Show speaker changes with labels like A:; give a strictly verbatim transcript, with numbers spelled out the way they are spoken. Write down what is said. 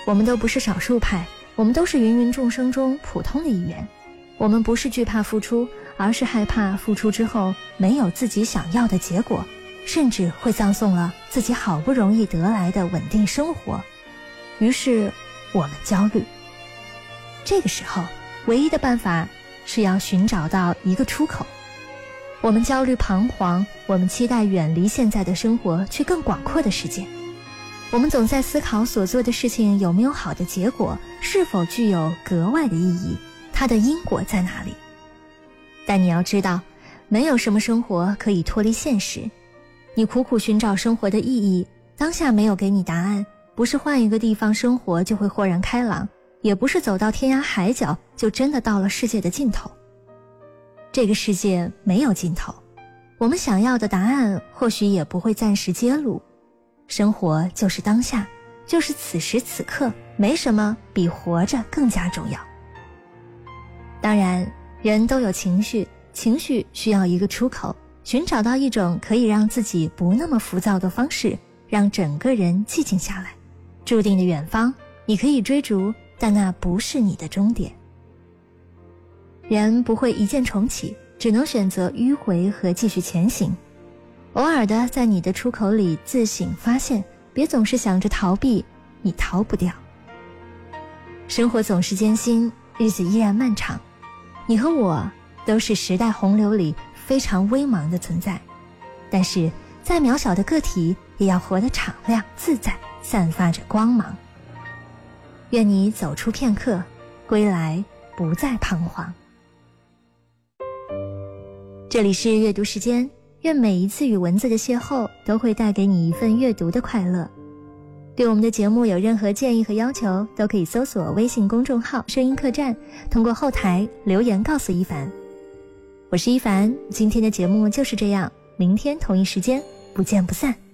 A: 我们都不是少数派，我们都是芸芸众生中普通的一员。我们不是惧怕付出，而是害怕付出之后没有自己想要的结果，甚至会葬送了自己好不容易得来的稳定生活。于是我们焦虑。这个时候唯一的办法是要寻找到一个出口。我们焦虑彷徨，我们期待远离现在的生活，去更广阔的世界。我们总在思考所做的事情有没有好的结果，是否具有格外的意义，它的因果在哪里。但你要知道，没有什么生活可以脱离现实。你苦苦寻找生活的意义，当下没有给你答案，不是换一个地方生活就会豁然开朗，也不是走到天涯海角就真的到了世界的尽头。这个世界没有尽头，我们想要的答案或许也不会暂时揭露。生活就是当下，就是此时此刻，没什么比活着更加重要。当然，人都有情绪，情绪需要一个出口，寻找到一种可以让自己不那么浮躁的方式，让整个人寂静下来。注定的远方，你可以追逐，但那不是你的终点。人不会一键重启，只能选择迂回和继续前行。偶尔的在你的出口里自省发现，别总是想着逃避，你逃不掉。生活总是艰辛，日子依然漫长。你和我都是时代洪流里非常微茫的存在，但是再渺小的个体也要活得敞亮自在，散发着光芒。愿你走出片刻，归来不再彷徨。这里是阅读时间，愿每一次与文字的邂逅都会带给你一份阅读的快乐。对我们的节目有任何建议和要求，都可以搜索微信公众号声音客栈，通过后台留言告诉一凡。我是一凡，今天的节目就是这样，明天同一时间不见不散。